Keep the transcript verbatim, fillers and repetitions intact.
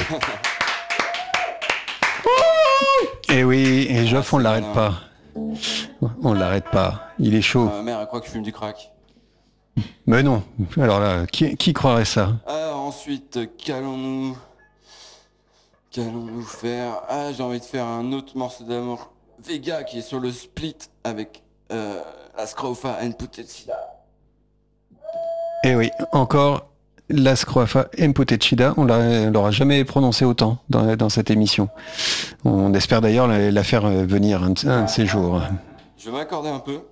Et oui, et Geoff, Ah, on c'est l'arrête malin. pas. On l'arrête pas. Il est chaud. Ma mère, elle croit que je fume du crack. Mais non. Alors là, qui, qui croirait ça? Alors ensuite, qu'allons-nous... Qu'allons-nous faire? Ah, j'ai envie de faire un autre morceau d'amour. Vega qui est sur le split avec euh, la Scrofa and Putecida. Et oui, encore la Scrofa Emputecida. On l'a- l'aura jamais prononcé autant dans, dans cette émission. On espère d'ailleurs la, la faire venir un, de- un de ces jours. Je vais m'accorder un peu.